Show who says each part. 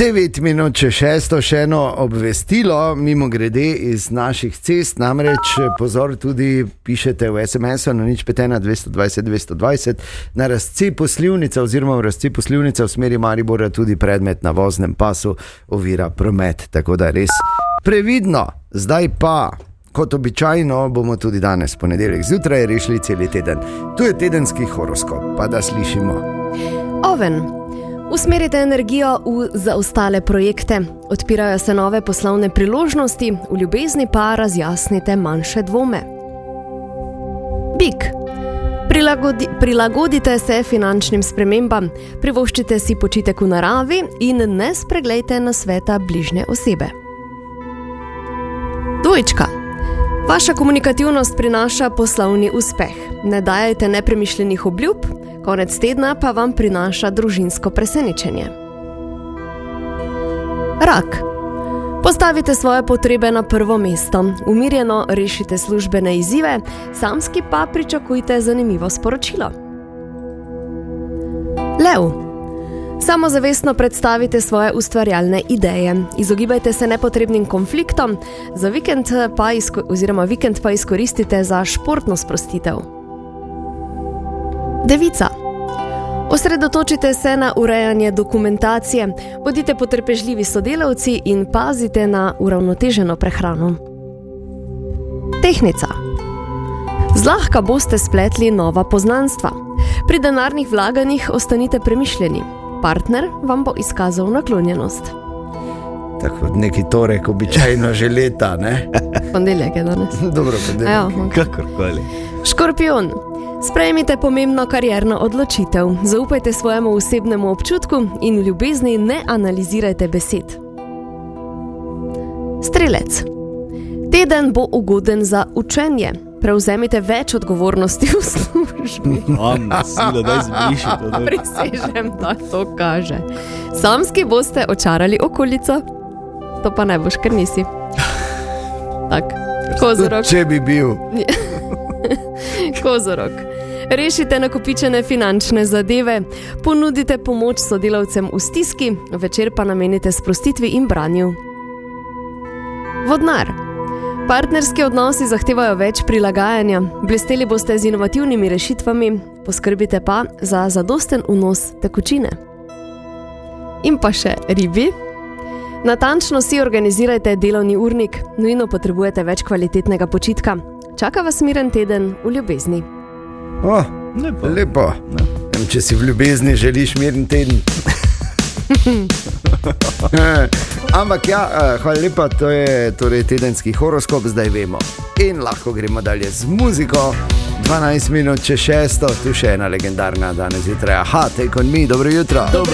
Speaker 1: 9 minut če 6, še eno obvestilo, mimo grede iz naših cest, namreč pozor tudi pišete v SMS-u na 051-220-220, na razcepu Slivnica oziroma v razcepu Slivnica v smeri Maribora tudi predmet na voznem pasu ovira promet, tako da res previdno. Zdaj pa, kot običajno, bomo tudi danes ponedeljek zjutraj rešili celi teden. Tu je tedenski horoskop, pa da slišimo.
Speaker 2: Oven. Usmerite energijo v zaostale projekte, odpirajo se nove poslovne priložnosti, v ljubezni pa razjasnite manjše dvome. Bik. Prilagodite se finančnim spremembam, privoščite si počitek v naravi in ne spreglejte nasveta bližnje osebe. Dvojčka. Vaša komunikativnost prinaša poslovni uspeh. Ne dajajte nepremišljenih obljub, konec tedna pa vam prinaša družinsko presenečenje. Rak. Postavite svoje potrebe na prvo mesto, umirjeno rešite službene izzive, samski pa pričakujte zanimivo sporočilo. Lev. Samozavestno predstavite svoje ustvarjalne ideje, izogibajte se nepotrebnim konfliktom, za vikend pa izkoristite za športno sprostitev. Devica. Osredotočite se na urejanje dokumentacije, bodite potrpežljivi sodelavci in pazite na uravnoteženo prehrano. Tehnica. Zlahka boste spletli nova poznanstva. Pri denarnih vlaganjih ostanite premišljeni. Partner vam bo izkazal naklonjenost.
Speaker 1: Tako neki torek običajno že leta, ne?
Speaker 2: Ponedeljek je danes.
Speaker 1: Dobro, ponedeljek.
Speaker 3: Kakorkoli.
Speaker 2: Škorpijon. Sprejmite pomembno karierno odločitev, zaupajte svojemu osebnemu občutku in v ljubezni ne analizirajte besed. Strelec. Teden bo ugoden za učenje. Prevzemite več odgovornosti v službi.
Speaker 3: Sila, daj zbriši to.
Speaker 2: Prisežem, da to kaže. Samski boste očarali okolico. To pa ne boš, ker nisi. Tak, Kozorog.
Speaker 1: Če bi bil.
Speaker 2: Kozorog. Rešite nakopičene finančne zadeve, ponudite pomoč sodelavcem v stiski, večer pa namenite sprostitvi in branju. Vodnar. Partnerski odnosi zahtevajo več prilagajanja, blesteli boste z inovativnimi rešitvami, poskrbite pa za zadosten vnos tekočine. In pa še ribi. Natančno si organizirajte delovni urnik, nujno potrebujete več kvalitetnega počitka. Čaka vas miren teden v ljubezni.
Speaker 1: Lepo. Če si v ljubezni želiš miren teden. Ampak ja, hvala lepa, to je torej tedenski horoskop, zdaj vemo. In lahko gremo dalje z muziko. 12 minut če 6, tu še ena legendarna danes jutra. Take on me, dobro jutro.